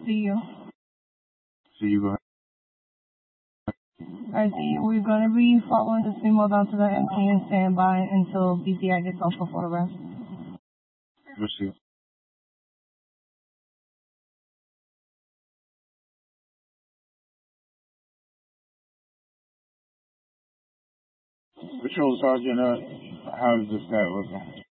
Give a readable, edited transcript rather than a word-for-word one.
See you. See you. Go ahead. I see. We're going to be following this female down to the MT and stand by until BCI gets off before arrest. We'll see. Patrol Sergeant, how's this guy looking?